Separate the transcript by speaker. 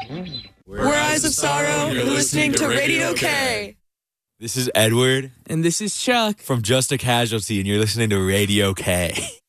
Speaker 1: We're Eyes of Sorrow. You're listening to Radio K.
Speaker 2: This is Edward
Speaker 3: And this is Chuck.
Speaker 2: from Just a Casualty, and you're listening to Radio K.